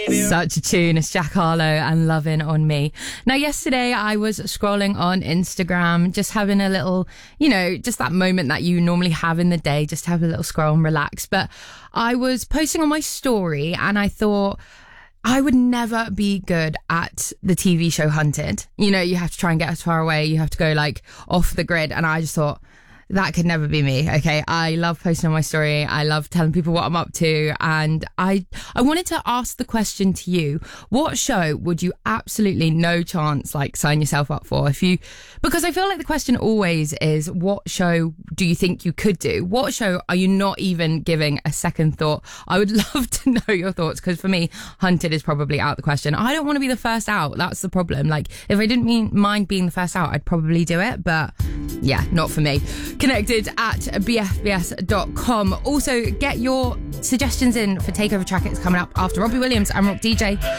Such a tune. It's Jack Harlow and Lovin' on Me. Now, yesterday I was scrolling on Instagram, just having a little, just that moment that you normally have in the day, just have a little scroll and relax. But I was posting on my story and I thought, I would never be good at the TV show Hunted. You have to try and get as far away. You have to go off the grid. And I just thought, that could never be me. Okay. I love posting on my story. I love telling people what I'm up to. And I wanted to ask the question to you. What show would you absolutely no chance sign yourself up for? Because I feel like the question always is, what show do you think you could do? What show are you not even giving a second thought? I would love to know your thoughts, because for me, Hunted is probably out the question. I don't want to be the first out. That's the problem. If I didn't mind being the first out, I'd probably do it. But yeah, not for me. Connected at bfbs.com. Also, get your suggestions in for Takeover Track. It's coming up after Robbie Williams and Rock DJ.